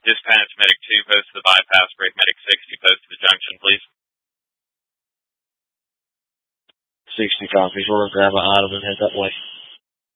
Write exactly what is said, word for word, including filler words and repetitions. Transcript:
Dispatch Medic two, post to the bypass, break Medic sixty, post to the junction, please. sixty copies. We're going to grab an item and head that way.